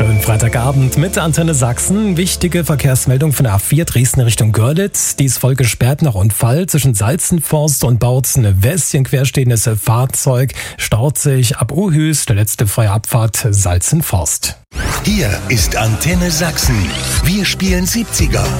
Schönen Freitagabend mit Antenne Sachsen. Wichtige Verkehrsmeldung von der A4 Dresden Richtung Görlitz. Die ist voll gesperrt nach Unfall zwischen Salzenforst und Bautzen. Westchen querstehendes Fahrzeug staut sich ab Uhüs. Der letzte freie Abfahrt Salzenforst. Hier ist Antenne Sachsen. Wir spielen 70er.